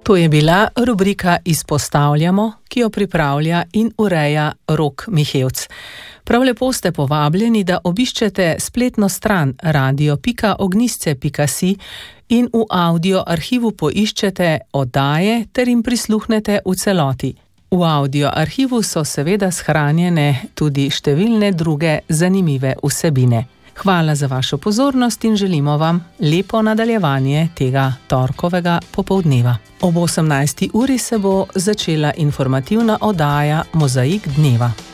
To je bila rubrika Izpostavljamo, ki jo pripravlja in ureja Rok Mihevc. Prav lepo ste povabljeni, da obiščete spletno stran radio.ognisce.si in v audio arhivu poiščete oddaje ter jim prisluhnete v celoti. V audio arhivu so seveda shranjene tudi številne druge zanimive vsebine. Hvala za vašo pozornost in želimo vam lepo nadaljevanje tega torkovega popoldneva. Ob 18. uri se bo začela informativna oddaja Mozaik dneva.